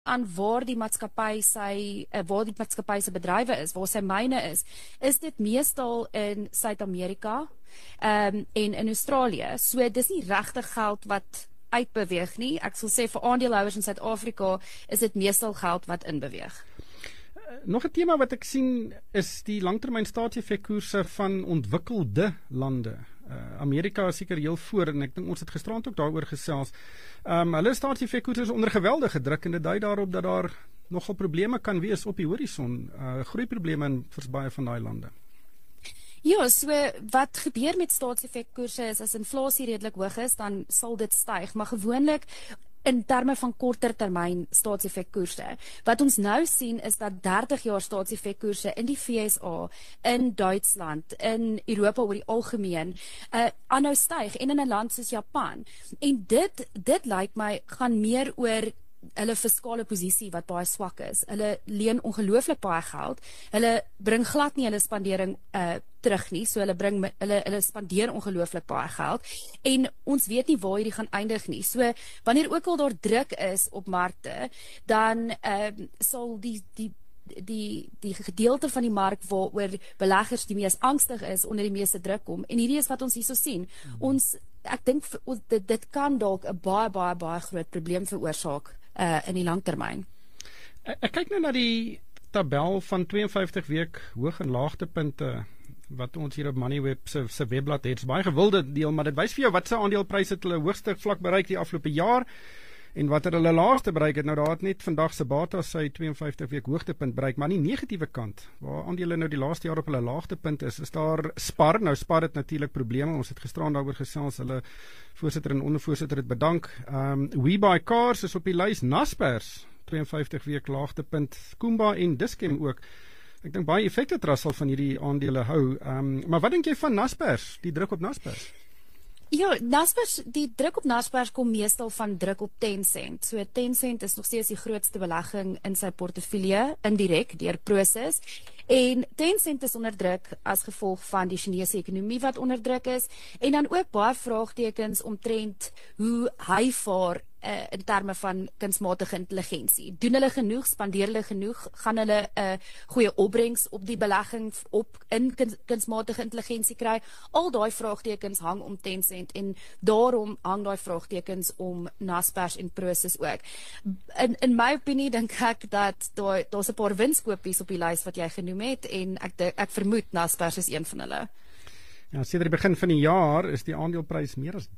aan waar die maatskappy se bedrywe is, waar sy myne is dit meestal in Suid-Amerika en in Australië. So dis nie regtig geld wat uitbeweeg nie. Ek sal sê vir aandeelhouers in Suid-Afrika is dit meestal geld wat inbeweeg. Nog 'n tema wat ek sien is die langtermyn staatsefekkoerse van ontwikkelde lande. Amerika is seker heel voor en ek dink ons het gisterand ook daaroor gesels. Hulle staatsefekkoerse is onder geweldige druk en dit dui daarop dat daar nogal probleme kan wees op die horison. Groeiprobleme vir baie van daai lande. Ja, so wat gebeur met staatsefekkoerse is as inflasie redelik hoog is, dan sal dit styg, maar gewoonlik in terme van korter termyn staatsefekkoerse. Wat ons nou sien is dat 30 jaar staatsefekkoerse in die VSA, in Duitsland, in Europa oor die algemeen, aanhou styg en in 'n land soos Japan. En dit lyk my gaan meer oor hulle fiskale posisie wat baie swak is. Hulle leen ongelooflik baie geld. Hulle bring glad nie hulle spandering terug nie. So hulle spandeer ongelooflik baie geld en ons weet nie waar hierdie gaan eindig nie. So wanneer ook al daar druk is op markte, dan sal die gedeelte van die mark waaroor beleggers die mees angstig is onder die meeste druk kom. En hierdie is wat ons hierso sien. Ek dink dit kan dalk 'n baie groot probleem veroorsaak in die langtermyn. Ek kyk nou na die tabel van 52 week hoog- en laagtepunte wat ons hier op Moneyweb se webblad het. Dit is baie gewilde deel, maar dit wys vir jou wat se aandelepryse het hulle hoogste vlak bereik die afgelope jaar en wat hulle laagste bereik het. Nou daar het net vandag Sabata sy 52 week hoogtepunt bereik, maar aan die negatiewe kant, waar aandele nou die laaste jaar op hulle laagtepunt is daar Spar. Nou Spar het natuurlik probleme. Ons het gisteraan daaroor gesels. Hulle voorsitter en ondervoorsitter het bedank. WeBuyCars is op die lys. Naspers 52 week laagtepunt. Kumba en Dischem ook. Ek dink baie Effected Trust sal van hierdie aandele hou. Maar wat dink jy van Naspers? Die druk op Naspers? Ja, Naspers, die druk op Naspers kom meestal van druk op Tencent. So Tencent is nog steeds die grootste belegging in sy portefeulje, indirek deur Prosus. En Tencent is onder druk as gevolg van die Chinese ekonomie wat onder druk is en dan ook baie vraagtekens omtrent hoe hy vaar in terme van kunsmatige intelligensie. Doen hulle genoeg, spandeer hulle genoeg, gaan hulle 'n goeie opbrengs op die belegging in kunsmatige intelligensie kry? Al daai vraagtekens hang om Tencent en daarom hang daai vraagtekens om Naspers en Prosus ook. In my opinie dink ek dat daar's 'n paar winskoopies op die lys wat jy genoem het en ek vermoed Naspers is een van hulle. Ja, sedert die begin van die jaar is die aandeleprys meer as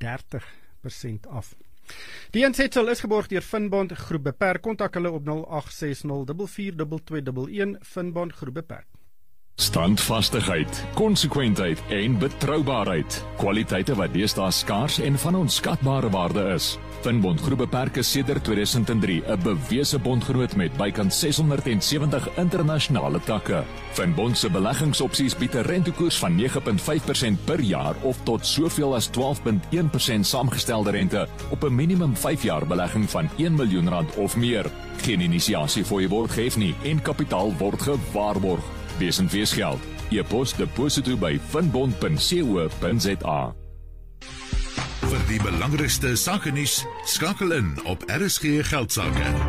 30% af. Die insetsel is geborg deur Finbond Groep Beperk. Kontak hulle op 0860 442211 Finbond Groep Beperk. Standvastigheid, konsekwentheid en betroubaarheid. Kwaliteite wat deesdae skaars en van onskatbare waarde is. Finbond Groep Beperk is sedert 2003 'n bewese bondgenoot met bykans 670 internasionale takke. Finbond se beleggingsopsies bied 'n rentekoers van 9.5% per jaar of tot soveel as 12.1% saamgestelde rente op 'n minimum 5 jaar belegging van R1 miljoen of meer. Geen inisiasie voor je word geef nie en kapitaal word gewaarborg. Wees en weesgeld. E-pos deposito by finbond.co.za. Vir die belangrikste sakenuus, skakel in op RSG Geldsaake.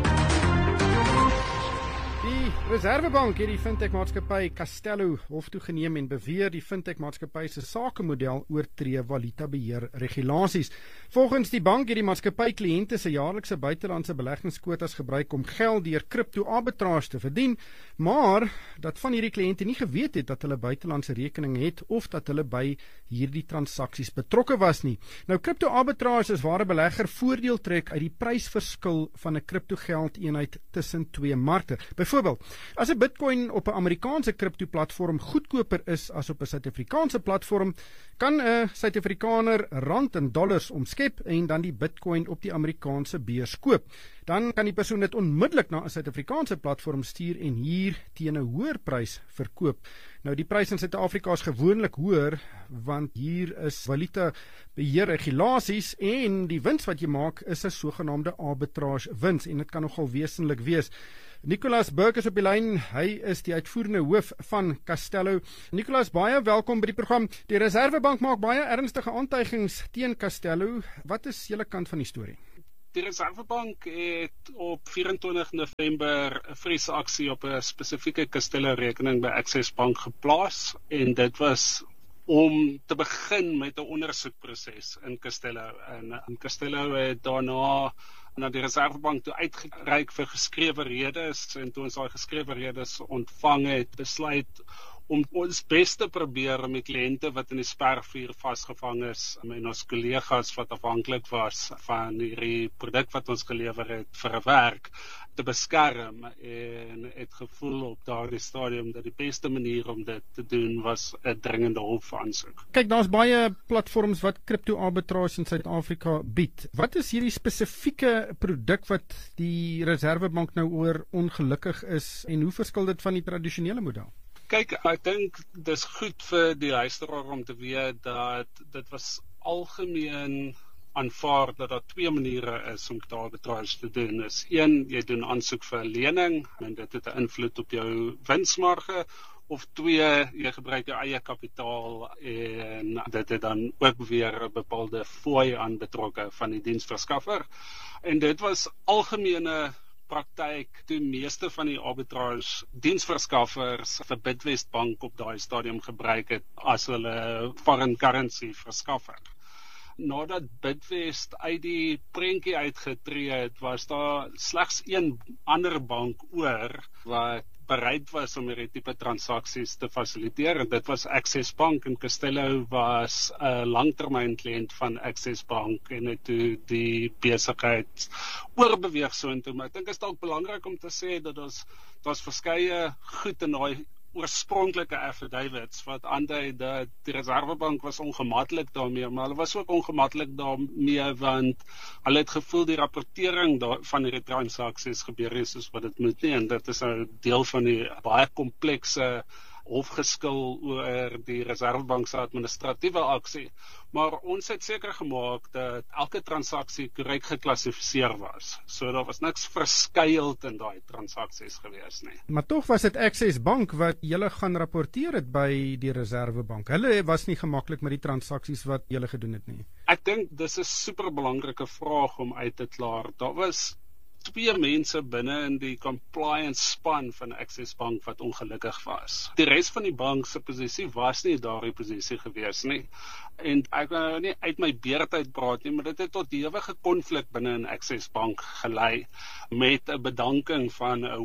Die Reservebank het die fintech-maatskappy Castello hof toe geneem en beweer die fintech-maatskappy se sakemodel oortree valutabeheer regulasies. Volgens die bank het die maatskappy kliënte se jaarlikse buitelandse beleggingskwotas gebruik om geld deur kripto-arbitrage te verdien, maar dat van hierdie kliënte nie geweet het dat hulle buitelandse rekening het of dat hulle by hierdie transaksies betrokke was nie. Nou kripto-arbitrage is waar 'n belegger voordeel trek uit die prysverskil van 'n kriptogeld-eenheid tussen twee markte. Byvoorbeeld, as 'n Bitcoin op 'n Amerikaanse kriptoplatform goedkoper is as op 'n Suid-Afrikaanse platform, kan 'n Suid-Afrikaner rand en dollars omskep en dan die Bitcoin op die Amerikaanse beurs koop. Dan kan die persoon dit onmiddellik na 'n Suid-Afrikaanse platform stuur en hier teen 'n hoër prys verkoop. Nou die prys in Suid-Afrika is gewoonlik hoër want hier is valuta beheer regulasies en die wins wat jy maak is 'n sogenaamde arbitrage wins en dit kan nogal wesenlik wees. Nicolas Burke is op die lyn. Hy is die uitvoerende hoof van Castello. Nicolas, baie welkom by die program. Die Reservebank maak baie ernstige aantuigings teen Castello. Wat is julle kant van die storie? Die Reservebank het op 24 November 'n vriesaksie op 'n spesifieke Castello-rekening by Access Bank geplaas en dit was om te begin met 'n ondersoekproses in Castello. En Castello het daarna na die Reservebank toe uitgereik vir geskrewe redes en toe ons daai geskrewe redes ontvang het, besluit om ons bes te probeer om die kliënte wat in die spervuur vasgevang is en ons kollegas wat afhanklik was van hierdie produk wat ons gelewer het vir 'n werk te beskerm en het gevoel op daardie stadium dat die beste manier om dit te doen was 'n dringende hulpaansoek. Kyk, daar's baie platforms wat kripto-arbitrage in Suid-Afrika bied. Wat is hierdie spesifieke produk wat die Reservebank nou oor ongelukkig is en hoe verskil dit van die tradisionele model? Kyk, ek dink dis goed vir die luisteraar om te weet dat dit was algemeen aanvaar dat daar twee maniere is om arbitrage te doen. Is een, jy doen aansoek vir 'n lening en dit het 'n invloed op jou winsmarge, of twee, jy gebruik jou eie kapitaal en dit het dan ook weer 'n bepaalde fooi aan betrokke van die diensverskaffer. En dit was algemene praktyk toe meeste van die arbitrage diensverskaffers vir Bidvest Bank op daai stadium gebruik het as hulle foreign currency verskaffer. Nadat Bidvest uit die prentjie uitgetree het, was daar slegs een ander bank oor wat bereid was om hierdie tipe transaksies te fasiliteer en dit was Access Bank en Castello was 'n langtermyn kliënt van Access Bank en het toe die besigheid oorbeweeg soontoe. Maar ek dink is dalk belangrik om te sê dat daar's verskeie goed in daai oorspronklike affidavits wat aandui dat die Reservebank was ongemaklik daarmee, maar hulle was ook ongemaklik daarmee want hulle het gevoel die rapportering van hierdie transaksies gebeur is soos wat dit moet nie en dit is 'n deel van die baie komplekse hofgeskil oor die Reservebank se administratiewe aksie. Maar ons het seker gemaak dat elke transaksie korrek geklassifiseer was. So daar was niks verskuild in daai transaksies gewees nie. Maar tog was dit Access Bank wat julle gaan rapporteer het by die Reservebank. Hulle was nie gemaklik met die transaksies wat julle gedoen het nie. Ek dink dis 'n superbelangrike vraag om uit te klaar. Daar was twee mense binne in die compliance span van Access Bank wat ongelukkig was. Die res van die bank se posisie was nie daardie posisie gewees nie. En ek wil nie uit my beerd uit praat nie, maar dit het tot ewige konflik binne in Access Bank gelei met 'n bedanking van 'n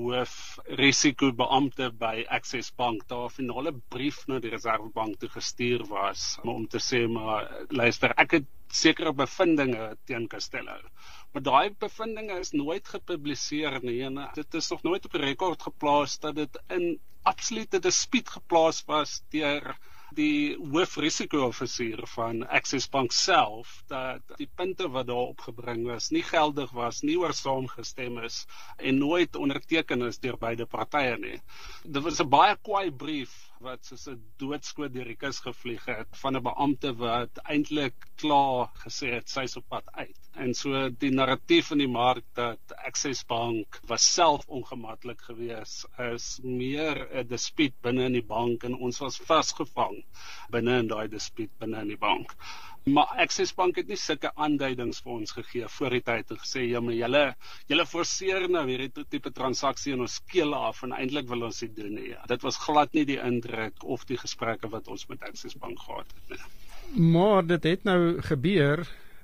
hoofrisikobeampte by Access Bank. Daar 'n finale brief na die Reservebank toe gestuur was om te sê maar luister, ek het sekere bevindinge teen Castello. Maar daai bevindinge is nooit gepubliseer nie en dit is nog nooit op die rekord geplaas dat dit in absolute dispuut geplaas was deur die hoofrisiko-offisier van Access Bank self, dat die punte wat daar opgebring was, nie geldig was, nie oor saamgestem is en nooit onderteken is deur beide partye nie. Dit was 'n baie kwaai brief wat soos 'n doodskoot deur die kus gevlieg het van 'n beampte wat eintlik klaar gesê het sy's op pad uit. En so die narratief in die mark dat Access Bank was self ongemaklik geweest is meer 'n dispuut binne in die bank en ons was vasgevang binne in daai dispuut binne in die bank. Maar Access Bank het nie sulke aanduidings vir ons gegee voor die tyd en gesê ja, maar julle forceer nou hierdie tipe transaksie in ons keel af en eintlik wil ons dit doen nie. Dit was glad nie die indruk of die gesprekke wat ons met Access Bank gehad het nie. Maar dit het nou gebeur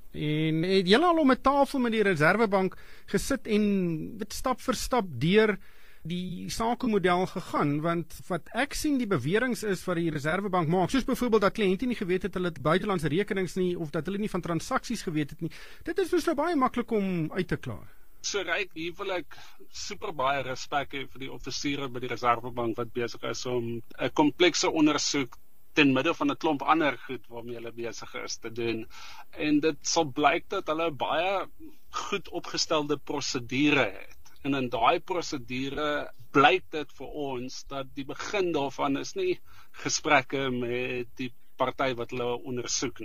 en het julle al om 'n tafel met die Reservebank gesit en stap vir stap deur die sakemodel gegaan, want wat ek sien die beweringe is wat die Reservebank maak, soos byvoorbeeld dat kliënte nie geweet het hulle het buitelandse rekenings nie of dat hulle nie van transaksies geweet het nie. Dit is nou baie maklik om uit te klaar. So Ryk, hier wil ek super baie respek hê vir die offisiere by die Reservebank wat besig is om 'n komplekse ondersoek ten midde van 'n klomp ander goed waarmee hulle besig is te doen. En dit sal blyk dat hulle baie goed opgestelde prosedure het. En in daai prosedure blyk dit vir ons dat die begin daarvan is nie gesprekke met die party wat hulle ondersoek nie.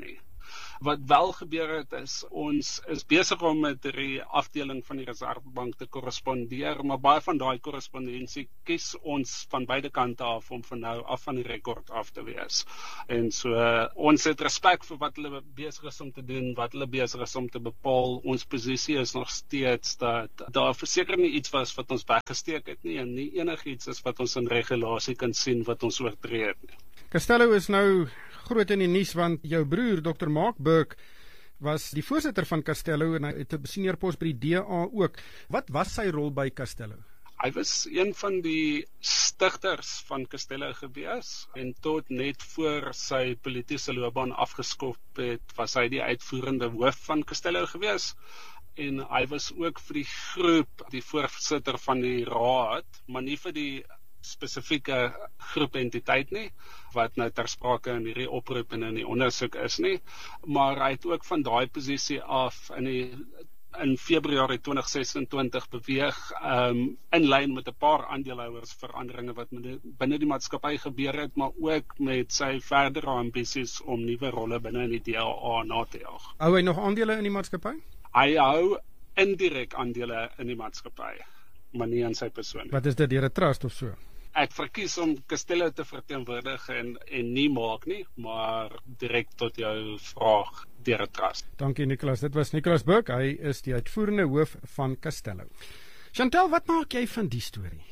Wat wel gebeur het is, ons is besig om met die afdeling van die Reservebank te korrespondeer, maar baie van daai korrespondensie kies ons van beide kante af om van nou af van die rekord af te wees. En so, ons het respek vir wat hulle besig is om te doen, wat hulle besig is om te bepaal. Ons posisie is nog steeds dat daar verseker nie iets was wat ons weggesteek het nie, en nie enigiets is wat ons in regulasie kan sien wat ons oortree het nie. Castello is nou groot in die nuus, want jou broer, Dr. Mark Burke, was die voorsitter van Castello en hy het 'n senior pos by die DA ook. Wat was sy rol by Castello? Hy was een van die stigters van Castello gewees, en tot net voor sy politieke loopbaan afgeskop het, was hy die uitvoerende hoof van Castello gewees. En hy was ook vir die groep, die voorsitter van die raad, maar nie vir die spesifieke groep entiteit nie, wat nou ter sprake in hierdie oproep en in die ondersoek is nie, maar hy het ook van daai posisie af in Februarie 2026 beweeg, in lyn met 'n paar aandeelhouersveranderinge wat binne die maatskappy gebeur het, maar ook met sy verdere ambisies om nuwe rolle binne in die DA na te jaag. Hou hy nog aandele in die maatskappy? Hy hou indirek aandele in die maatskappy, maar nie in sy persoon nie. Wat is dit, deur 'n trust of so? Ek verkies om Castello te verteenwoordig en nie maak nie, maar direk tot jou vraag deur 'n trust. Dankie Nicholas, dit was Nicholas Burke, hy is die uitvoerende hoof van Castello. Chantel, wat maak jy van die storie?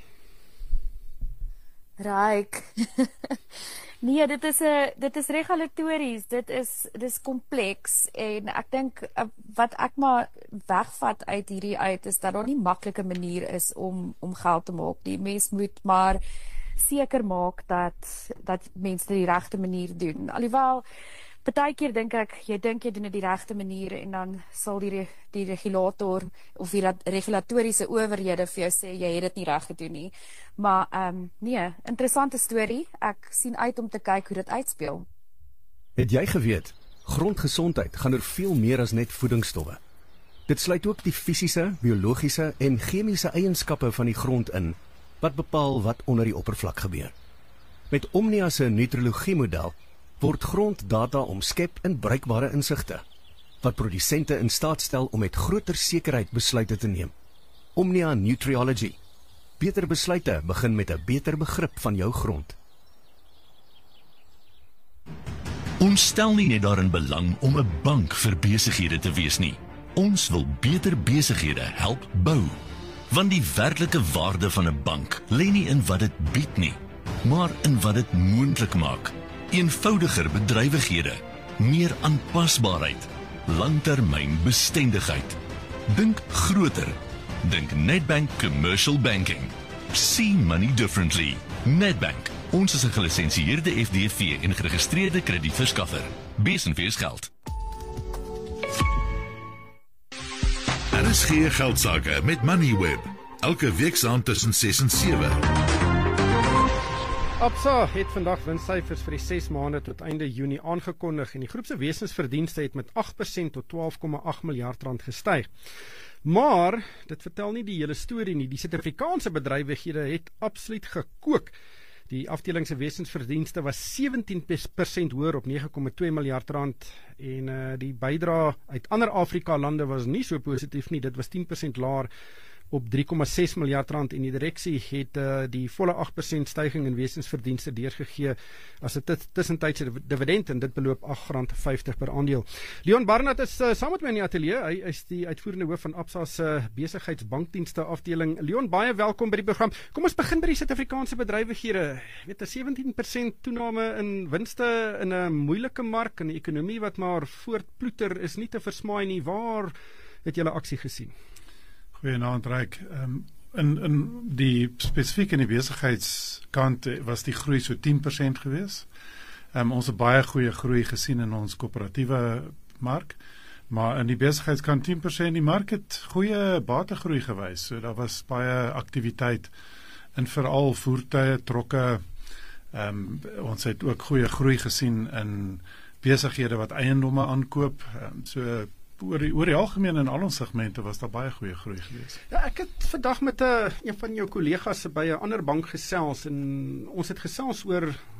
Ryk. Nee, dit is regulatories, dit is kompleks, en ek dink wat ek maar wegvat uit hierdie is dat daar nie maklike manier is om geld te maak nie. Mens moet maar seker maak dat mense dit die regte manier doen. Alhoewel partykeer dink ek, jy dink jy doen dit die regte manier, en dan sal die regulator of die regulatoriese owerhede vir jou sê jy het dit nie reg gedoen nie. Maar nee, interessante storie. Ek sien uit om te kyk hoe dit uitspeel. Het jy geweet, grondgesondheid gaan oor veel meer as net voedingsstowwe. Dit sluit ook die fisiese, biologiese en chemiese eienskappe van die grond in, wat bepaal wat onder die oppervlak gebeur. Met Omnia se nutrologie-model word gronddata omskep in bruikbare insigte, wat produsente in staat stel om met groter sekerheid besluite te neem. Omnia Nutriology. Beter besluite begin met 'n beter begrip van jou grond. Ons stel nie net daarin belang om 'n bank vir besighede te wees nie. Ons wil beter besighede help bou. Want die werklike waarde van 'n bank lê nie in wat dit bied nie, maar in wat dit moontlik maak. Eenvoudiger bedrywighede, meer aanpasbaarheid, langtermynbestendigheid. Dink groter. Dink Nedbank Commercial Banking. See money differently. Nedbank. Ons is 'n gelisensieerde FDV en geregistreerde kredietverskaffer. BSNV geld. RSG Geldsaake met Moneyweb. Elke week saam tussen 6 en 7. Absa het vandag winssyfers vir die 6 maande tot einde Junie aangekondig, en die groep se wesensverdienste het met 8% tot 12,8 miljard rand gestyg. Maar dit vertel nie die hele storie nie. Die Suid-Afrikaanse bedrywighede het absoluut gekook. Die afdeling se wesensverdienste was 17% hoër op 9,2 miljard rand, en die bydrae uit ander Afrika lande was nie so positief nie. Dit was 10% laer op 3,6 miljard rand, en die direksie het die volle 8% styging in wesensverdienste deurgegee as 'n tussentydse dividend, en dit beloop R8.50 per aandeel. Leon Barnard is saam met my in die ateljee. Hy is die uitvoerende hoof van Absa se besigheidsbankdienste afdeling. Leon, baie welkom by die program. Kom ons begin by die Suid-Afrikaanse bedrywighede. Weet, 'n 17% toename in winste in 'n moeilike mark, en 'n ekonomie wat maar voortploeter is nie te versmaai nie. Waar het julle aksie gesien? Goeienaand, Ryk. In die spesifiek in die besigheidskant was die groei so 10% gewees. Ons het baie goeie groei gesien in ons koöperatiewe mark, maar in die besigheidskant 10%, die mark het goeie bategroei gewys. So daar was baie aktiwiteit in veral voertuie, trokke. Ons het ook goeie groei gesien in besighede wat eiendomme aankoop. So oor die algemeen in al ons segmente was daar baie goeie groei gewees. Ja, ek het vandag met een van jou kollegas by 'n ander bank gesels, en ons het gesels oor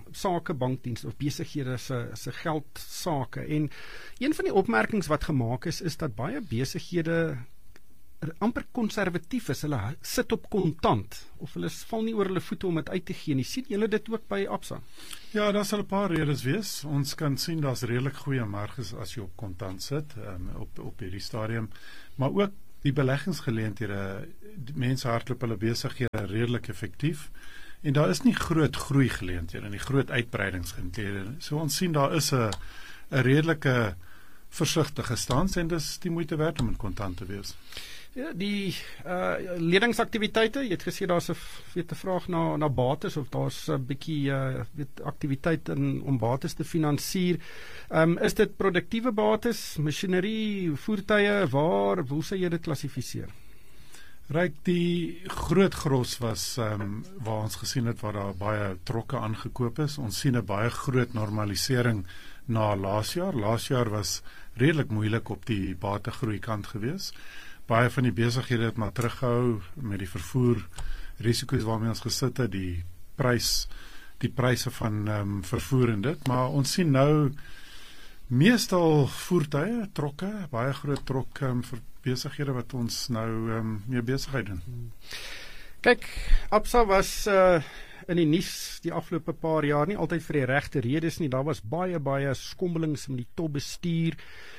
sakebankdienste of besighede se geldsake. En een van die opmerkings wat gemaak is dat baie besighede amper konservatief is. Hulle sit op kontant of hulle val nie oor hulle voete om dit uit te gee nie. Sien julle dit ook by Absa? Ja, daar sal 'n paar redes wees. Ons kan sien daar's redelik goeie marges as jy op kontant sit op hierdie stadium, maar ook die beleggingsgeleenthede. Mense hardloop hulle besighede redelik effektief en daar is nie groot groeigeleenthede nie, groot uitbreidingsgeleenthede. So ons sien daar is 'n redelike versigtige stans en dis die moeite werd om in kontant te wees. Ja, die ledingsaktiwiteite, jy het gesê daar's 'n vraag na bates of daar's 'n bietjie aktiwiteit om bates te finansier. Is dit produktiewe bates, masjinerie, voertuie, hoe sou jy dit klassifiseer? Ryk, die groot gros was waar ons gesien het waar daar baie trokke aangekoop is. Ons sien 'n baie groot normalisering na laas jaar. Laas jaar was redelik moeilik op die bategroei kant gewees. Baie van die besighede het maar teruggehou met die vervoer risiko's waarmee ons gesit het, die pryse van vervoer en dit, maar ons sien nou meestal voertuie, trokke, baie groot trok vir besighede wat ons nou mee besigheid doen. Kyk, Absa was in die nuus die afgelope paar jaar nie altyd vir die regte redes nie. Daar was baie skommelings met die topbestuur.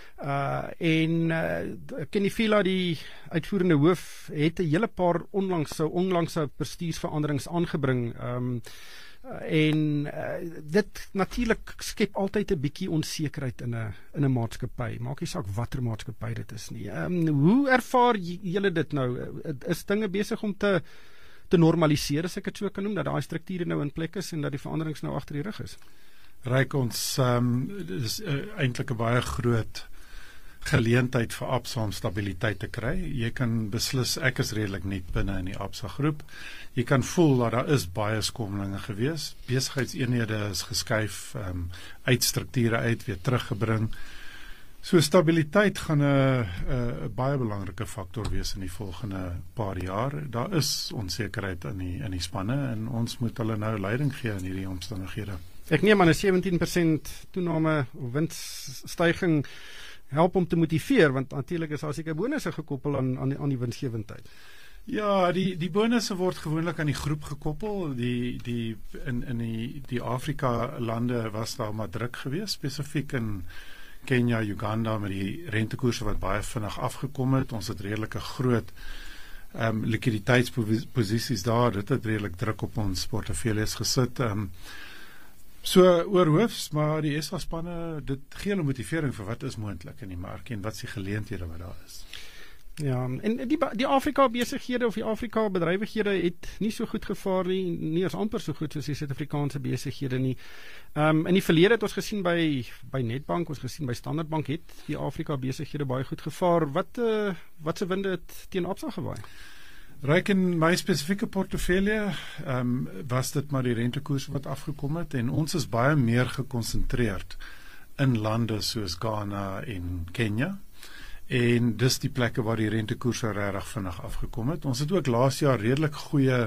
Kenny Fila, die uitvoerende hoof, het 'n hele paar onlangse bestuursveranderings aangebring. Dit natuurlik skep altyd 'n bietjie onsekerheid in 'n maatskappy. Maak nie saak watter maatskappy dit is nie. Hoe ervaar julle dit nou? Is dinge besig om te normaliseer, as ek dit so kan noem, dat daai strukture nou in plek is en dat die veranderings nou agter die rug is? Ryk, ons dit is eintlik 'n baie groot geleentheid vir Absa om stabiliteit te kry. Jy kan beslis, ek is redelik nuut binne in die Absa groep. Jy kan voel dat daar is baie skommelinge gewees. Besigheidseenhede is geskuif uit strukture uit, weer teruggebring. So stabiliteit gaan 'n baie belangrike faktor wees in die volgende paar jaar. Daar is onsekerheid in die spanne en ons moet hulle nou leiding gee in hierdie omstandighede. Ek neem aan 'n 17% toename of winsstyging help om te motiveer, want natuurlik is daar seker bonusse gekoppel aan die winsgewendheid. Ja, die bonusse word gewoonlik aan die groep gekoppel. In die Afrika lande was daar maar druk geweest, spesifiek in Kenia, Uganda met die rentekoerse wat baie vinnig afgekom het. Ons het redelike groot likwiditeitsposisies daar. Dit het redelik druk op ons portefeuilles gesit. So oorhoofs, maar die SA spanne, dit gee hulle motivering vir wat is moontlik in die mark en wat is die geleenthede wat daar is. Ja, en die Afrika besighede of die Afrika bedrywighede het nie so goed gevaar nie as amper so goed soos die Suid-Afrikaanse besighede nie. In die verlede het ons gesien by Nedbank, ons gesien by Standard Bank het die Afrika besighede baie goed gevaar. Wat se winde het teen Absa gewaai? Ryk, in my spesifieke portefeulje was dit maar die rentekoers wat afgekom het en ons is baie meer gekonsentreerd in lande soos Ghana en Kenia. En dis die plekke waar die rentekoerse regtig vinnig afgekom het. Ons het ook laas jaar redelik goeie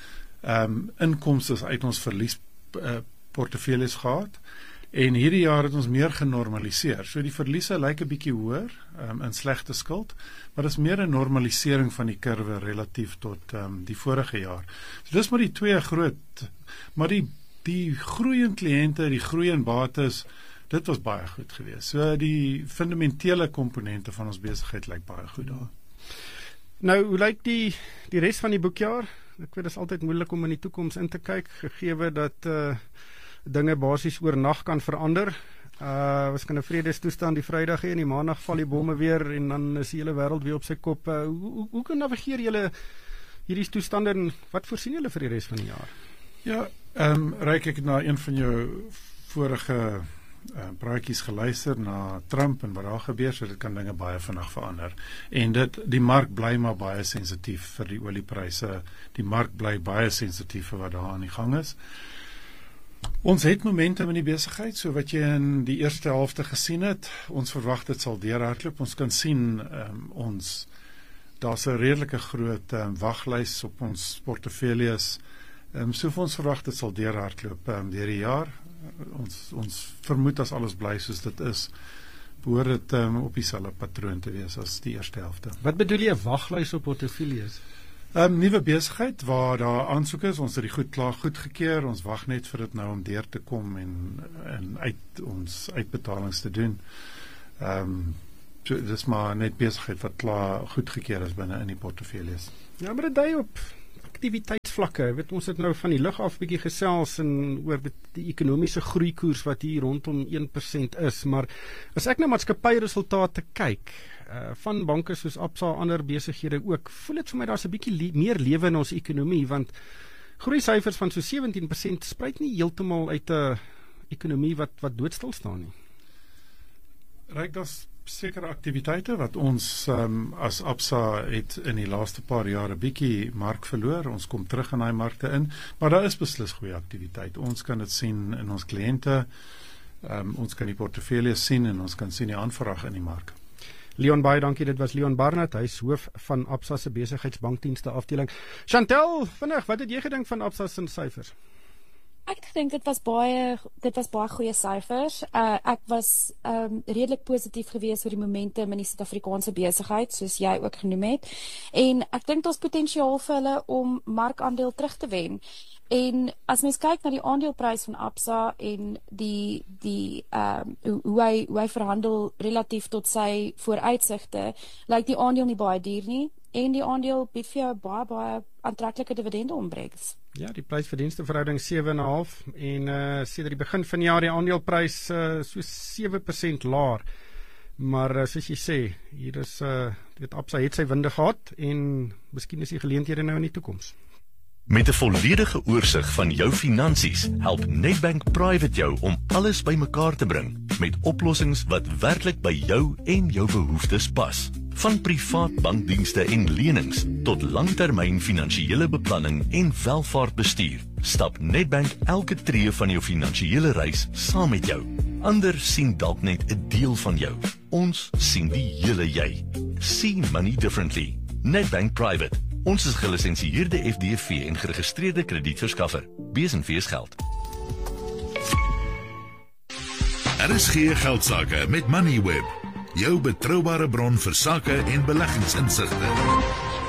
inkomste uit ons verlies portefeuilles gehad. En hierdie jaar het ons meer genormaliseer. So die verliese lyk 'n bietjie hoër in slegte skuld, maar dit is meer 'n normalisering van die kurwe relatief tot die vorige jaar. So dis maar die twee groot, maar die groei in kliënte, die groei in bates, dit was baie goed geweest. So die fundamentele komponente van ons besigheid lyk baie goed daar. Nou, hoe lyk die res van die boekjaar? Ek weet dit is altyd moeilik om in die toekoms in te kyk, gegee dat dinge basies oornag kan verander. Ons kan 'n vredestoestand die Vrydag hê en die Maandag val die bomme weer en dan is die hele wêreld weer op sy kop. Hoe kan navigeer julle hierdie toestande en wat voorsien julle vir die res van die jaar? Ja, Ryk, ek na een van jou vorige praatjies geluister na Trump en wat daar gebeur, so dit kan dinge baie vinnig verander. En die mark bly maar baie sensitief vir die oliepryse. Die mark bly baie sensitief vir wat daar aan die gang is. Ons het momentum in die besigheid, so wat jy in die eerste helfte gesien het, ons verwag dit sal deurhardloop. Ons kan sien daar's 'n redelike groot waglys op ons portefeuilles So vir ons verwag dit sal deurhardloop deur die jaar. Ons vermoed as alles bly soos dit is, behoort dit op dieselfde patroon te wees as die eerste helfte. Wat bedoel jy waglys op portefeuilles? Nuwe besigheid waar daar aansoeke is, ons het die goed klaar goedgekeur, ons wag net vir dit nou om deur te kom en ons uitbetalings te doen. So dis maar net besigheid wat klaar goedgekeur is binne in die portefeuilles. Ja, maar dit dui op aktiwiteitsvlakke. Weet ons het nou van die lug af bietjie gesels en oor die ekonomiese groeikoers wat hier rondom 1% is, maar as ek na maatskappyresultate kyk, van banke soos Absa, ander besighede ook, voel dit vir my daar's 'n bietjie meer lewe in ons ekonomie, want groeisyfers van so 17% spruit nie heeltemal uit 'n ekonomie wat doodstil staan nie. Ryk, daar's sekere aktiwiteite wat ons as Absa het in die laaste paar jare bietjie mark verloor. Ons kom terug in daai markte in, maar daar is beslis goeie aktiwiteit. Ons kan dit sien in ons kliënte, ons kan die portefeuilles sien en ons kan sien die aanvraag in die mark. Leon, baie dankie. Dit was Leon Barnard, hy is hoof van Absa se besigheidsbankdienste afdeling. Chantel, vinnig, wat het jy gedink van Absa se syfers? Ek dink dit was baie goeie syfers. Ek was redelik positief geweest oor die momentum in die Suid-Afrikaanse besigheid, soos jy ook genoem het. En ek dink daar's potensiaal vir hulle om markandeel terug te wen. En as mens kyk na die aandeleprys van Absa en hoe hy verhandel relatief tot sy vooruitsigte, lyk die aandeel nie baie duur nie. En die aandeel bied vir jou baie aantreklike dividende opbrengs. Ja, die prys-verdienste verhouding 7,5 en sedert die begin van die jaar die aandeleprys so 7% laer. Maar soos jy sê, hier is Absa het sy winde gehad en miskien is die geleenthede nou in die toekoms. Met 'n volledige oorsig van jou finansies, help Nedbank Private jou om alles bymekaar te bring met oplossings wat werklik by jou en jou behoeftes pas. Van privaat bankdienste en lenings tot langtermyn finansiële beplanning en welvaartbestuur, stap Nedbank elke tree van jou finansiële reis saam met jou. Ander sien dalk net 'n deel van jou. Ons sien die hele jy. See money differently. Nedbank Private. Ons is gelisensieerde FDV en geregistreerde kredietverskaffer. B&V is geld. RSG Geldsaake met Moneyweb, jou betroubare bron vir sake en beleggingsinsigte.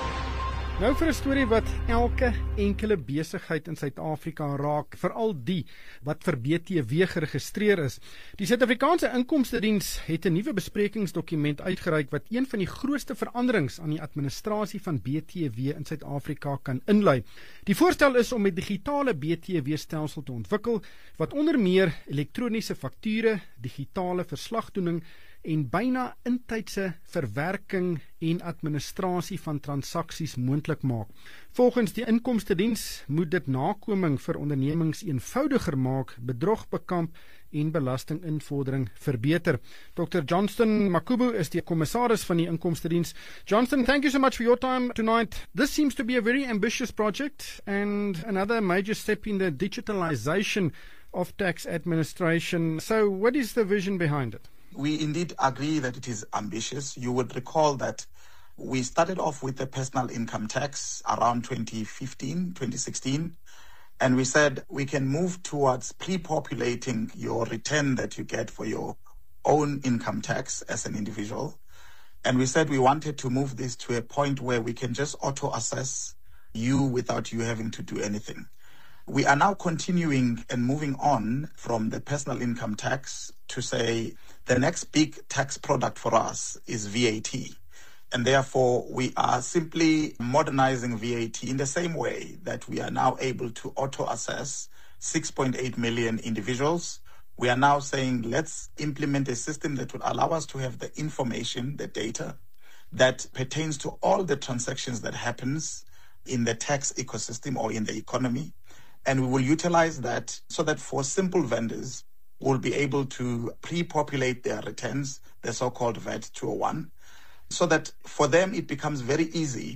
Nou vir 'n storie wat elke enkele besigheid in Suid-Afrika raak, veral die wat vir BTW geregistreer is. Die Suid-Afrikaanse Inkomstediens het 'n nuwe besprekingsdokument uitgereik wat een van die grootste veranderings aan die administrasie van BTW in Suid-Afrika kan inlei. Die voorstel is om 'n digitale BTW-stelsel te ontwikkel wat onder meer elektroniese fakture, digitale verslagdoening en byna intydse verwerking en administrasie van transaksies moontlik maak. Volgens die Inkomstediens moet dit nakoming vir ondernemings eenvoudiger maak, bedrog bekamp en belastinginvordering verbeter. Dr. Johnston Makubu is die kommissaris van die Inkomstediens. Johnston, thank you so much for your time tonight. This seems to be a very ambitious project and another major step in the digitalization of tax administration. So what is the vision behind it? We indeed agree that it is ambitious. You would recall that we started off with the personal income tax around 2015, 2016, and we said we can move towards pre-populating your return that you get for your own income tax as an individual. And we said we wanted to move this to a point where we can just auto-assess you without you having to do anything. We are now continuing and moving on from the personal income tax to say the next big tax product for us is VAT. And therefore, we are simply modernizing VAT in the same way that we are now able to auto-assess 6.8 million individuals. We are now saying, let's implement a system that would allow us to have the information, the data, that pertains to all the transactions that happens in the tax ecosystem or in the economy. And we will utilize that so that for simple vendors, we'll be able to pre-populate their returns, the so-called VAT 201, so that for them it becomes very easy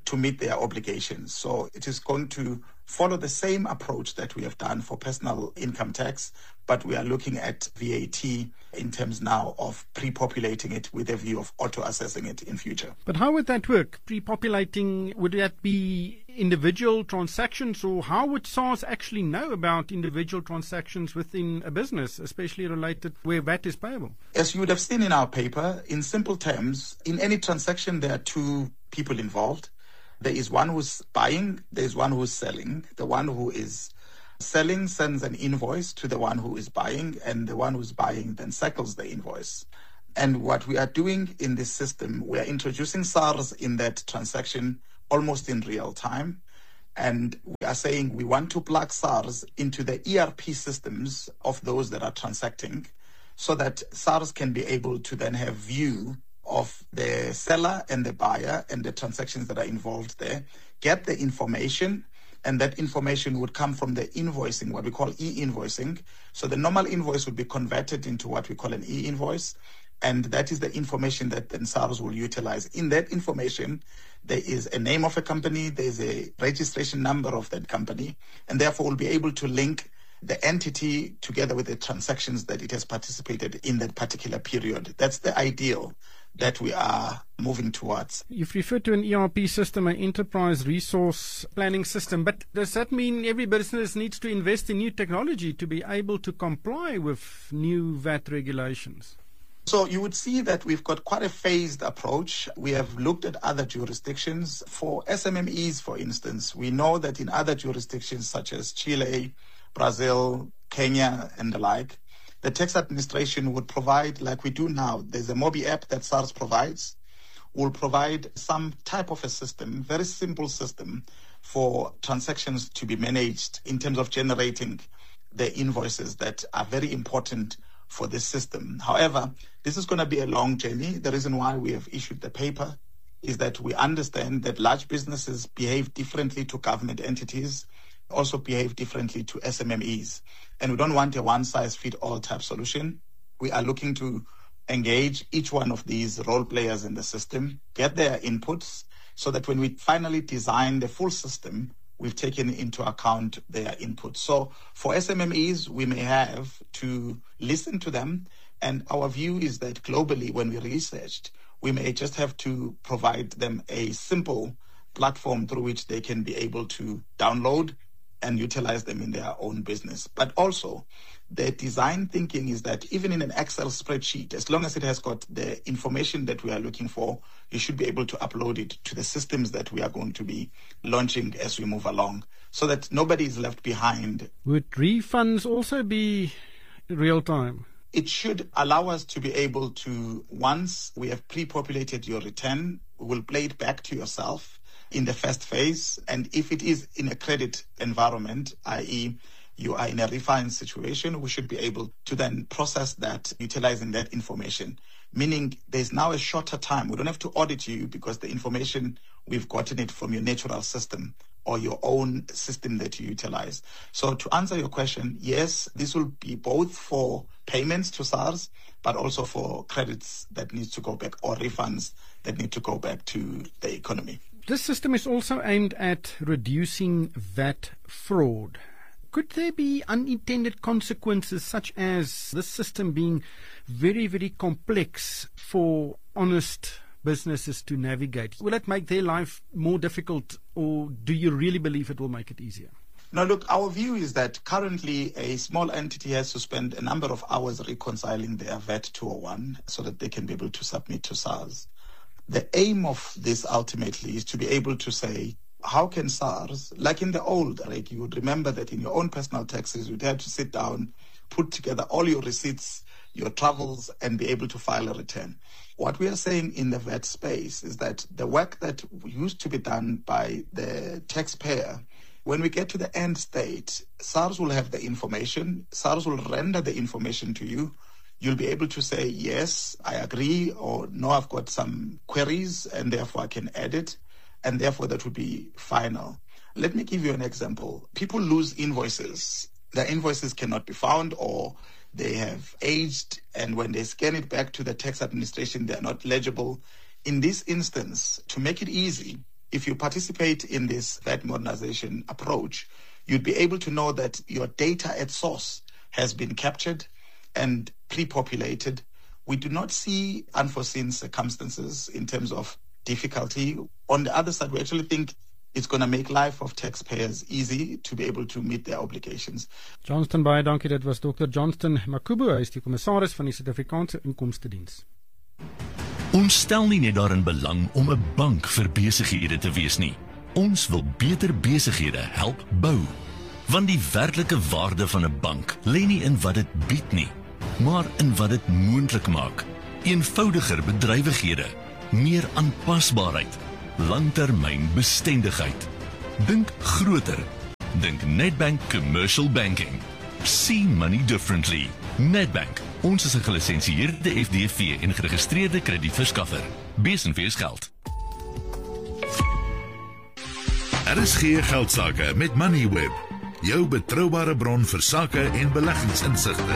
to meet their obligations. So it is going to follow the same approach that we have done for personal income tax, but we are looking at VAT in terms now of pre-populating it with a view of auto-assessing it in future. But how would that work? Pre-populating, would that be individual transactions, or how would SARS actually know about individual transactions within a business, especially related where VAT is payable? As you would have seen in our paper, in simple terms, in any transaction there are two people involved. There is one who's buying, there is one who's selling. The one who is selling sends an invoice to the one who is buying, and the one who's buying then settles the invoice. And what we are doing in this system, we are introducing SARS in that transaction almost in real time. And we are saying we want to plug SARS into the ERP systems of those that are transacting, so that SARS can be able to then have view of the seller and the buyer and the transactions that are involved there, get the information, and that information would come from the invoicing, what we call e-invoicing. So the normal invoice would be converted into what we call an e-invoice, and that is the information that then SARS will utilize. In that information, there is a name of a company, there is a registration number of that company, and therefore we'll be able to link the entity together with the transactions that it has participated in that particular period. That's the ideal that we are moving towards. You've referred to an ERP system, an enterprise resource planning system, but does that mean every business needs to invest in new technology to be able to comply with new VAT regulations? So you would see that we've got quite a phased approach. We have looked at other jurisdictions. For SMMEs, for instance, we know that in other jurisdictions such as Chile, Brazil, Kenya, and the like, the tax administration would provide, like we do now, there's a Mobi app that SARS provides, will provide some type of a system, very simple system, for transactions to be managed in terms of generating the invoices that are very important for this system. However, this is going to be a long journey. The reason why we have issued the paper is that we understand that large businesses behave differently to government entities, also behave differently to SMMEs. And we don't want a one-size-fits-all type solution. We are looking to engage each one of these role players in the system, get their inputs, so that when we finally design the full system, we've taken into account their input. So for SMMEs, we may have to listen to them. And our view is that globally, when we researched, we may just have to provide them a simple platform through which they can be able to download and utilize them in their own business. But also, the design thinking is that even in an Excel spreadsheet, as long as it has got the information that we are looking for, you should be able to upload it to the systems that we are going to be launching as we move along, so that nobody is left behind. Would refunds also be real time? It should allow us to be able to, once we have pre-populated your return, we will play it back to yourself in the first phase. And if it is in a credit environment, i.e. you are in a refund situation, we should be able to then process that utilizing that information, meaning there's now a shorter time. We don't have to audit you because the information, we've gotten it from your natural system or your own system that you utilize. So to answer your question, yes, this will be both for payments to SARS, but also for credits that need to go back or refunds that need to go back to the economy. This system is also aimed at reducing VAT fraud. Could there be unintended consequences such as this system being very, very complex for honest businesses to navigate? Will it make their life more difficult, or do you really believe it will make it easier? No, look, our view is that currently a small entity has to spend a number of hours reconciling their VAT 201 so that they can be able to submit to SARS. The aim of this ultimately is to be able to say, how can SARS, like in the old, right, you would remember that in your own personal taxes, you'd have to sit down, put together all your receipts, your travels, and be able to file a return. What we are saying in the VAT space is that the work that used to be done by the taxpayer, when we get to the end state, SARS will have the information, SARS will render the information to you. You'll be able to say, yes, I agree, or no, I've got some queries, and therefore I can add it, and therefore that would be final. Let me give you an example. People lose invoices. Their invoices cannot be found, or they have aged, and when they scan it back to the tax administration, they are not legible. In this instance, to make it easy, if you participate in this VAT modernization approach, you'd be able to know that your data at source has been captured and pre-populated. We do not see unforeseen circumstances in terms of difficulty. On the other side, we actually think it's going to make life of taxpayers easy to be able to meet their obligations. Johnston, baie dankie. Dit was Dr. Johnston Makubu, hy is die kommissaris van die Suid-Afrikaanse Inkomstediens. Ons stel nie net daarin belang om 'n bank vir besighede te wees nie. Ons wil beter besighede help bou. Want die werklike waarde van 'n bank lê nie in wat dit bied nie, maar in wat dit moontlik maak. Eenvoudiger bedrywighede, meer aanpasbaarheid, langtermyn bestendigheid. Dink groter. Dink Nedbank Commercial Banking. See money differently. Nedbank. Ons is 'n gelisensieerde FDV en geregistreerde kredietverskaffer. Besenfees geld. RSG Geldsaake met Moneyweb, jou betroubare bron vir sake en beleggingsinsigte.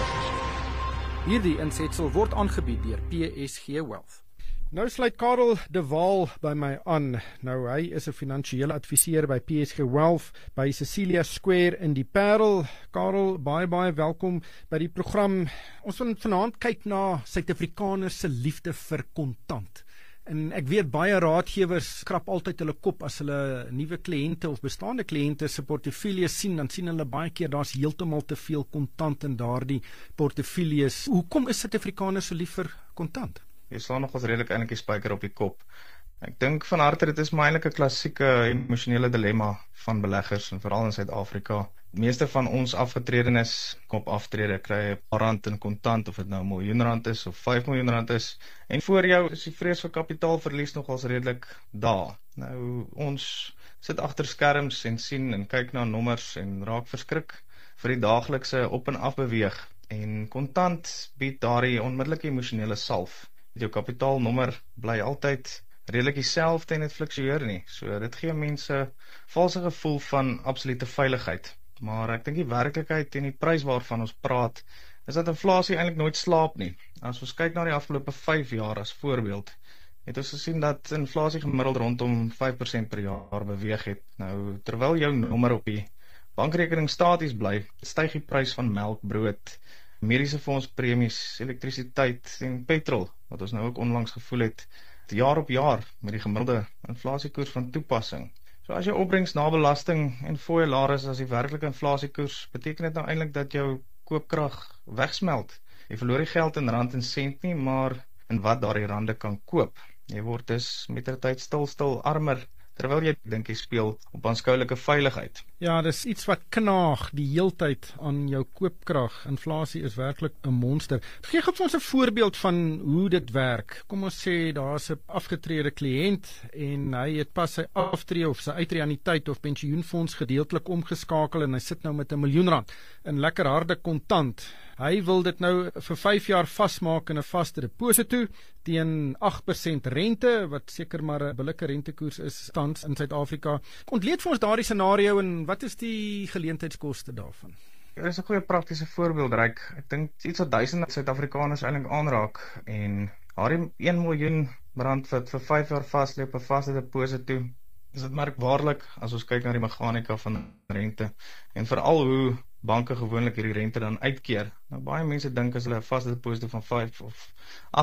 Hierdie insetsel word aangebied deur PSG Wealth. Nou sluit Karel de Waal by my aan. Nou hy is 'n finansiële adviseur by PSG Wealth by Cecilia Square in die Parel. Karel, baie welkom by die program. Ons wil vanaand kyk na Suid-Afrikaners se liefde vir kontant. En ek weet baie raadgewers krap altyd hulle kop as hulle nuwe kliënte of bestaande kliënte se portefeuilles sien, dan sien hulle baie keer daar's heeltemal te veel kontant in daardie portefeuilles. Hoekom is Suid-Afrikaners so lief vir kontant? Jy slaan nog ons redelik eintlik die spyker op die kop. Ek dink van harte dit is maar eintlik 'n klassieke emosionele dilemma van beleggers en veral in Suid-Afrika. Die meeste van ons afgetredenes kom op aftrede, kry 'n paar rand in kontant, of dit nou 'n miljoen rand is of 5 miljoen rand is. En voor jou is die vrees vir kapitaalverlies nogals redelik daar. Nou ons sit agter skerms en sien en kyk na nommers en raak verskrik vir die daaglikse op en af beweeg. En kontant bied daardie onmiddellike emosionele salf. Jou kapitaalnommer bly altyd redelik dieselfde en dit fluktueer nie. So dit gee mense valse gevoel van absolute veiligheid. Maar ek dink die werklikheid en die prys waarvan ons praat, is dat inflasie eintlik nooit slaap nie. As ons kyk na die afgelope 5 jaar as voorbeeld, het ons gesien dat inflasie gemiddeld rondom 5% per jaar beweeg het. Nou, terwyl jou nommer op die bankrekening staties bly, styg die prys van melk, brood, mediese fondspremies, elektrisiteit en petrol, wat ons nou ook onlangs gevoel het, jaar op jaar met die gemiddelde inflasiekoers van toepassing. So as jou opbrengs na belasting en fooie laer is as die werklike inflasiekoers, beteken dit nou eintlik dat jou koopkrag wegsmelt. Jy verloor die geld in rand en sent nie, maar in wat daardie rande kan koop. Jy word dus mettertyd stil armer, terwyl jy dink jy speel op aanskoulike veiligheid. Ja, dis iets wat knaag die heeltyd aan jou koopkrag. Inflasie is werklik 'n monster. Gee gou ons 'n voorbeeld van hoe dit werk. Kom ons sê daar's 'n afgetrede kliënt en hy het pas sy aftree of sy uitreaniteit of pensioenfonds gedeeltelik omgeskakel en hy sit nou met 1 miljoen rand in lekker harde kontant. Hy wil dit nou vir 5 jaar vasmaak in 'n vaste deposito teen 8% rente, wat seker maar 'n billike rentekoers is tans in Suid-Afrika. Ontleed vir ons daardie scenario en wat is die geleentheidskoste daarvan? Dit is 'n goeie praktiese voorbeeld, Ryk. Ek dink iets wat duisende Suid-Afrikaners eintlik aanraak en daardie 1 miljoen rand wat vir 5 jaar vaslê op 'n vaste deposito, is dit merkwaarlik as ons kyk na die meganika van rente en veral hoe banke gewoonlik hierdie rente dan uitkeer. Nou baie mense dink as hulle 'n vaste deposito van 5 of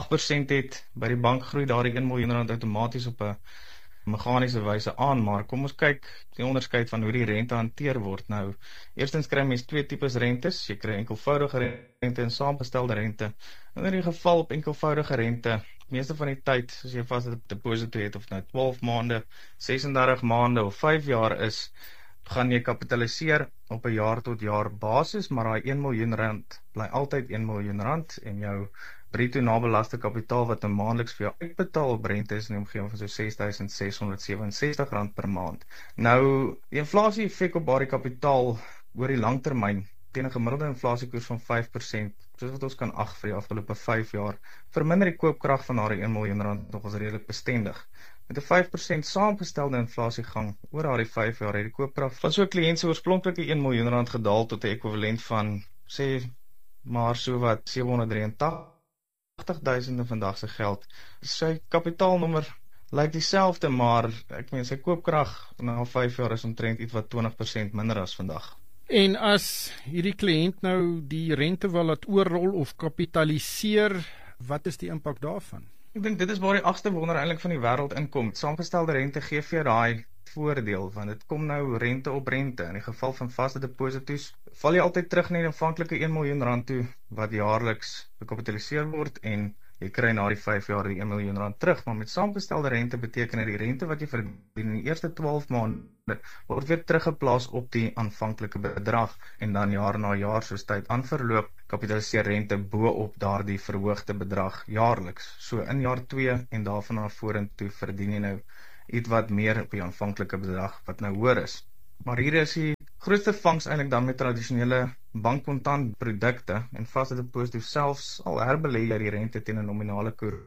8% het, by die bank groei daardie 1 miljoen rand outomaties op 'n meganiese wyse aan, maar kom ons kyk die onderskeid van hoe die rente hanteer word. Nou, eerstens kry mens 2 tipes rentes. Jy kry enkelvoudige rente en saamgestelde rente. En in die geval op enkelvoudige rente, meeste van die tyd, as jy 'n vaste deposito het, of nou 12 maande, 36 maande of 5 jaar is, gaan jy kapitaliseer op 'n jaar tot jaar basis, maar daai 1 miljoen rand bly altyd 1 miljoen rand en jou bruto nabelaste kapitaal wat maandeliks vir jou uitbetaal op rente is in die omgewing van so R6.667 per maand. Nou, die inflasie effek op daardie kapitaal oor die langtermyn teen 'n gemiddelde inflasiekoers van 5%, soos wat ons kan ag vir die afgelope 5 jaar, verminder die koopkrag van daardie 1 miljoen rand nogals redelik bestendig. Met 'n 5% saamgestelde inflasiegang oor daardie 5 jaar het die koopkrag van so 'n kliënt se oorspronklike 1 miljoen rand gedaal tot 'n ekwivalent van sê maar so wat 783.000 vandag se geld. Sy kapitaalnommer lyk dieselfde, maar ek meen sy koopkrag na 5 jaar is omtrent iets wat 20% minder as vandag. En as hierdie kliënt nou die rente wil laat oorrol of kapitaliseer, wat is die impak daarvan? Ek dink dit is waar die agste wonder eintlik van die wêreld inkom. Saamgestelde rente gee vir jou daai voordeel, want dit kom nou rente op rente. In die geval van vaste deposito's val jy altyd terug na die aanvanklike 1 miljoen rand toe wat jaarliks bekapitaliseer word en jy kry na die 5 jaar die 1 miljoen rand terug, maar met saamgestelde rente beteken dit die rente wat jy verdien in die eerste 12 maande word weer teruggeplaas op die aanvanklike bedrag en dan jaar na jaar soos tyd aanverloop kapitaliseer rente bo op daardie verhoogde bedrag jaarliks. So in jaar 2 en daarvan af vorentoe verdien jy nou iets wat meer op die aanvanklike bedrag wat nou hoër is. Maar hier is die grootste vangs eintlik dan met tradisionele bankkontant produkte en vaste deposito's selfs al herbelê jy die rente teen 'n nominale koers.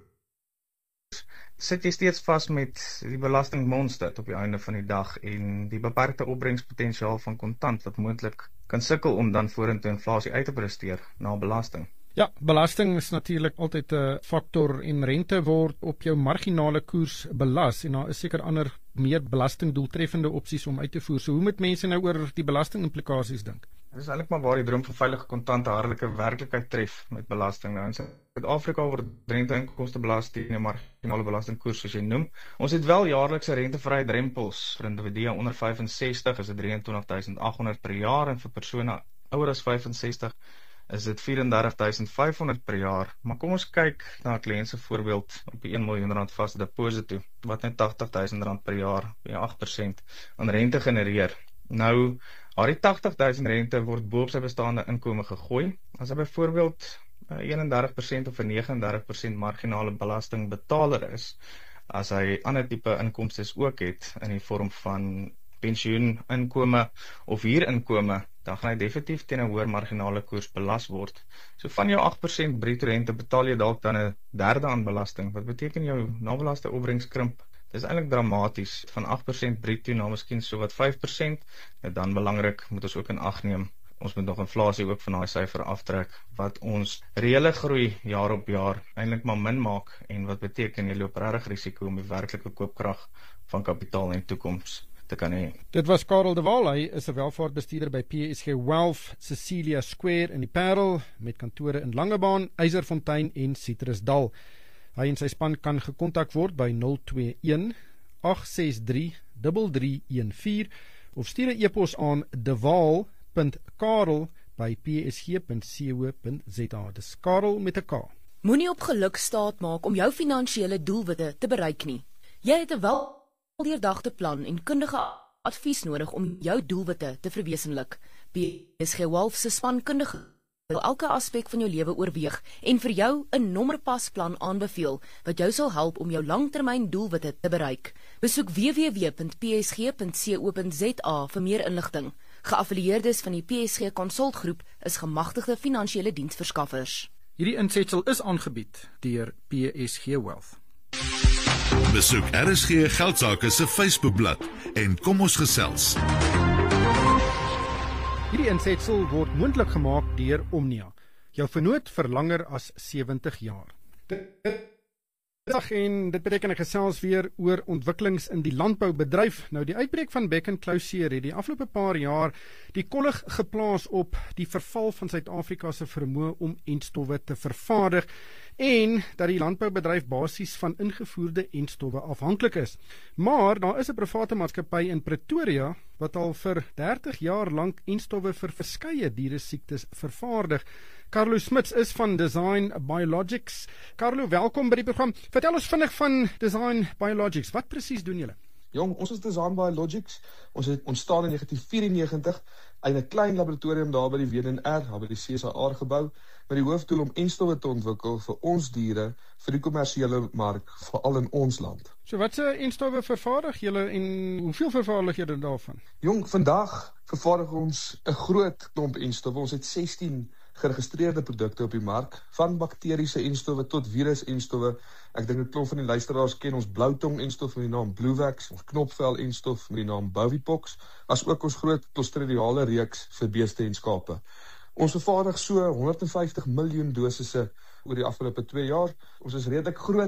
Sit jy steeds vas met die belastingmonster op die einde van die dag en die beperkte opbrengspotensiaal van kontant wat moontlik kan sukkel om dan vorentoe inflasie uit te presteer na belasting. Ja, belasting is natuurlik altyd 'n faktor en rente word op jou marginale koers belas en daar is seker ander meer belastingdoeltreffende opsies om uit te voer. So hoe moet mense nou oor die belastingimplikasies dink? Dit is eintlik maar waar die droom van veilige kontante hardelike werklikheid tref met belasting. Nou in Suid-Afrika word rente-inkomstebelasting en marginale belastingkoers soos jy noem. Ons het wel jaarlikse rentevrye drempels vir individue onder 65 is dit 23.800 per jaar en vir persone ouer as 65 is dit 34.500 per jaar, maar kom ons kyk na 'n kliënt se voorbeeld op die 1 miljoen rand vaste deposito, wat net 80.000 rand per jaar, by 8% aan rente genereer. Nou, die 80.000 rente word bo op sy bestaande inkome gegooi, as hy byvoorbeeld 31% of 'n 39% marginale belastingbetaler is, as hy ander tipe inkomstes ook het, in die vorm van pensioeninkome of huurinkome, dan gaan hy definitief teen 'n hoër marginale koers belas word. So van jou 8% bruto rente betaal jy dalk dan 'n derde aan belasting, wat beteken jou nabelaste opbrengs krimp. Dit is eintlik dramaties, van 8% bruto na miskien so wat 5%, en dan belangrik, moet ons ook in ag neem, ons moet nog inflasie ook van daai syfer aftrek, wat ons reële groei jaar op jaar eintlik maar min maak, en wat beteken jy loop regtig risiko om die werklike koopkrag van kapitaal in die toekoms te kan hê. Dit was Karel de Waal, hy is 'n welvaartbestuurder by PSG Wealth, Cecilia Square in die Parel, met kantore in Langebaan, Eiserfontein en Citrusdal. Hy en sy span kan gekontak word by 021 863 3314 of stuur 'n e-pos aan dewaal.karel@psg.co.za. Dis Karel met 'n K. Moenie op geluk staat maak om jou finansiële doelwitte te bereik nie. Jy het 'n weldeurdagte plan en kundige advies nodig om jou doelwitte te verwesenlik. PSG Wealth se spankundige wil elke aspek van jou lewe oorweeg en vir jou 'n nommerpasplan aanbeveel wat jou sal help om jou langtermyn doelwitte te bereik. Besoek www.psg.co.za vir meer inligting. Geaffilieerdes van die PSG Konsultgroep is gemagtigde finansiële diensverskaffers. Hierdie insetsel is aangebied deur PSG Wealth. Besoek RSG Geldsaake se Facebookblad en kom ons gesels. Hierdie insetsel word moontlik gemaak deur Omnia, jou vennoot vir langer as 70 jaar. En dit beteken ek gesels weer oor ontwikkelings in die landboubedryf. Nou die uitbreek van bekkenklouseer het die afgelope paar jaar die kollig geplaas op die verval van Suid-Afrika se vermoë om entstowwe te vervaardig en dat die landboubedryf basies van ingevoerde entstowwe afhanklik is. Maar daar is 'n private maatskappy in Pretoria wat al vir 30 jaar lank entstowwe vir verskeie dieresiektes vervaardig. Carlo Smits is van Design Biologics. Carlo, welkom by die program. Vertel ons vinnig van Design Biologics. Wat presies doen julle? Jong, ons is Design Biologics. Ons het ontstaan in 1994 in 'n klein laboratorium daar by die WNR, daar by die CSIR gebou, met die hoofdoel om entstowwe te ontwikkel vir ons diere vir die kommersiële mark, veral in ons land. So wat se entstowwe vervaardig julle en hoeveel vervaardig julle daarvan? Jong, vandag vervaardig ons 'n groot klomp entstowwe. Ons het 16 geregistreerde produkte op die mark, van bakteriese entstowwe tot virus-entstowwe. Ek dink 'n klomp van die luisteraars ken ons bloutong entstof met die naam Bluevax, ons knopvel entstof met die naam Bovipox, as ook ons groot Clostridiale reeks vir beeste en skape. Ons vervaardig so 150 miljoen dosisse oor die afgelope 2 jaar. Ons is redelik groot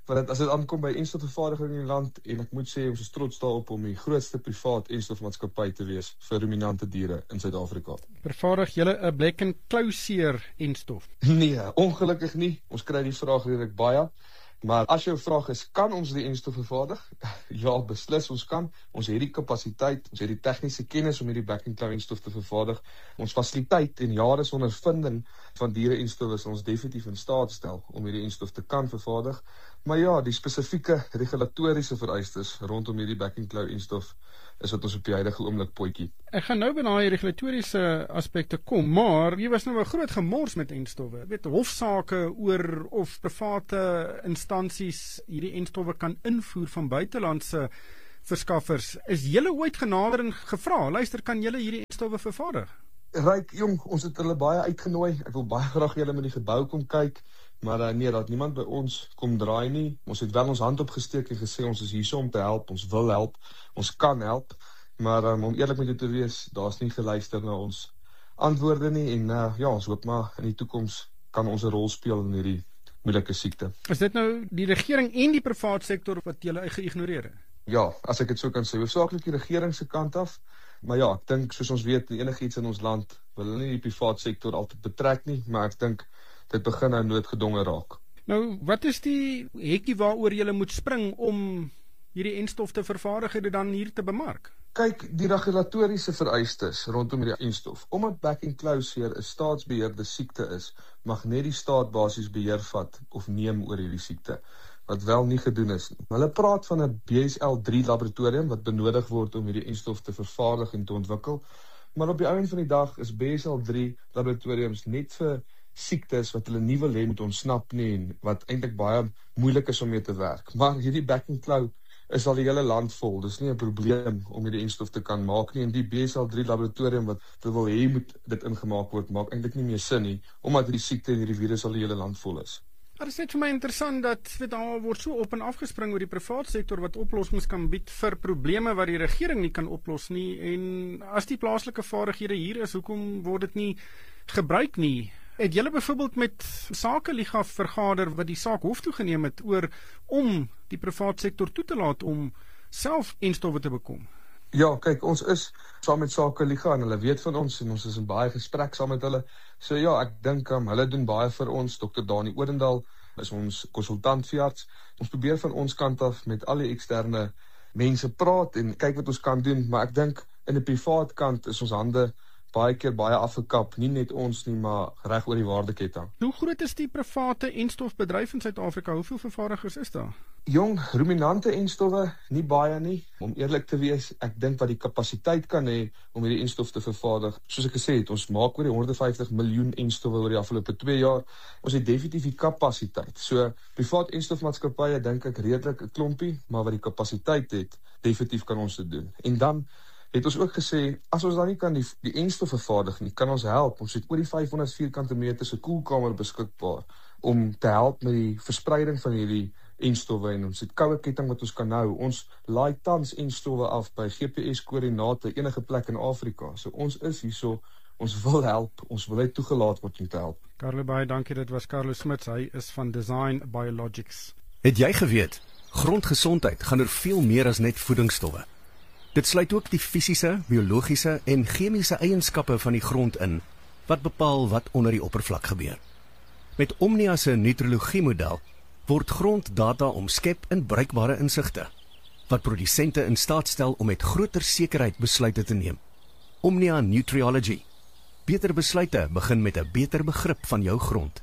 Want as dit aankom by enstofvervaardiging in die land, en ek moet sê ons is trots daarop om die grootste privaat enstofmaatskappy te wees vir ruminante diere in Suid-Afrika. Vervaardig julle 'n black and closure enstof? Nee, ongelukkig nie. Ons kry die vraag redelik baie. Maar as jou vraag is, kan ons die enstof vervaardig? Ja, beslis ons kan. Ons het die kapasiteit, ons het die tegniese kennis om hierdie black and closure enstof te vervaardig. Ons fasiliteit en jare se ondervinding van diere-enstof is ons definitief in staat stel om hierdie enstof te kan vervaardig. Maar ja, die spesifieke regulatoriese vereistes rondom hierdie black and closure enstof is wat ons op die huidige oomblik potjie. Ek gaan nou by daai regulatoriese aspekte kom, maar hier was nou 'n groot gemors met enstowwe. Jy weet, hofsaake oor of private instansies hierdie enstowwe kan invoer van buitelandse verskaffers. Is julle ooit genader en gevra, luister, kan julle hierdie enstowwe vervaardig? Ryk, jong, ons het hulle baie uitgenooi. Ek wil baie graag julle met die gebou kom kyk, maar nee, dat niemand by ons kom draai nie. Ons het wel ons hand opgesteek en gesê ons is hier om te help, ons wil help, ons kan help, maar om eerlik met jou te wees, daar's nie geluister na ons antwoorde nie en ja, ons hoop maar in die toekoms kan ons 'n rol speel in hierdie moeilike siekte. Is dit nou die regering en die privaat sektor wat julle geïgnoreer het? Ja, as ek dit so kan sê, hoofsaaklik die regering se kant af. Maar ja, ek dink soos ons weet, enigiets in ons land wil hulle nie die privaat sektor altyd betrek nie, maar ek dink dit begin nou noodgedwonge raak. Nou, wat is die hekkie waaroor julle moet spring om hierdie enstof te vervaardig en dit dan hier te bemark? Kyk, die regulatoriese vereistes rondom hierdie enstof. Omdat black and closure 'n staatsbeheerde siekte is, mag net die staat basies beheer vat of neem oor hierdie siekte, wat wel nie gedoen is nie. Hulle praat van 'n BSL-3 laboratorium wat benodig word om hierdie enstof te vervaardig en te ontwikkel, maar op die einde van die dag is BSL-3 laboratoriums net vir siektes wat hulle nie wil hê moet ontsnap nie en wat eintlik baie moeilik is om mee te werk. Maar hierdie black and closure is al die hele land vol. Dis nie 'n probleem om hierdie enstof te kan maak nie en die BSL-3 laboratorium wat wil hê moet dit ingemaak word, maak eintlik nie meer sin nie, omdat hierdie siekte en hierdie virus al die hele land vol is. Maar dit is net vir my interessant dat daar word so op en afgespring oor die privaat sektor wat oplossings kan bied vir probleme wat die regering nie kan oplos nie, en as die plaaslike vaardighede hier is, hoekom word dit nie gebruik nie? Het julle byvoorbeeld met Sakeliga vergader wat die saak hof toe geneem het oor om die privaat sektor toe te laat om self enstowwe te bekom? Ja, kyk, ons is saam met Sakeliga en hulle weet van ons en ons is in baie gesprek saam met hulle. So ja, ek dink hulle doen baie vir ons. Dr. Dani Odendaal is ons konsultantveearts. Ons probeer van ons kant af met al die eksterne mense praat en kyk wat ons kan doen, maar ek dink in die privaat kant is ons hande baie keer baie afgekap, nie net ons nie, maar reg oor die waardeketting. Hoe groot is die private enstofbedryf in Suid-Afrika? Hoeveel vervaardigers is daar? Jong, ruminante enstowwe, nie baie nie. Om eerlik te wees, ek dink wat die kapasiteit kan hê om hierdie enstof te vervaardig. Soos ek gesê het, ons maak oor die 150 miljoen enstowwe oor die afgelope 2 jaar. Ons het definitief die kapasiteit. So, privaat enstofmaatskappye dink ek redelik 'n klompie, maar wat die kapasiteit het, definitief kan ons dit doen. En dan het ons ook gesê, as ons dan nie kan die enstof vervaardig nie, kan ons help. Ons het oor die 500 vierkante meter se koelkamer beskikbaar om te help met die verspreiding van hierdie enstowwe en ons het koue ketting wat ons kan hou. Ons laai tans enstowwe af by GPS-koördinate enige plek in Afrika. So ons is hierso, ons wil help, ons wil net toegelaat word om te help. Carlo, baie dankie, dit was Carlo Smits, hy is van Design Biologics. Het jy geweet, grondgesondheid gaan oor veel meer as net voedingsstowwe. Dit sluit ook die fisiese, biologiese en chemiese eienskappe van die grond in, wat bepaal wat onder die oppervlak gebeur. Met Omnia se nutrologie-model word gronddata omskep in bruikbare insigte, wat produsente in staat stel om met groter sekerheid besluite te neem. Omnia Nutriology. Beter besluite begin met 'n beter begrip van jou grond.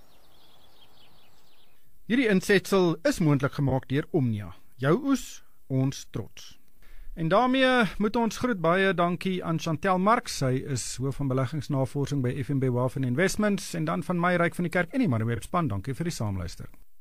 Hierdie insetsel is moontlik gemaak deur Omnia. Jou oes, ons trots. En daarmee moet ons groet baie dankie aan Chantel Marx, sy is hoof van beleggingsnavorsing by FNB Wealth and Investments, en dan van my Ryk van die Kerk en die Maneweb span, dankie vir die saamluister.